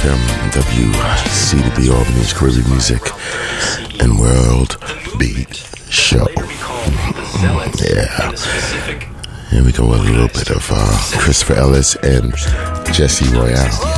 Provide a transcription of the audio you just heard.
FM, WCDB Albany's Caribbean Music and World Beat Show. Yeah. Here we go, a little bit of Christopher Ellis and Jesse Royale.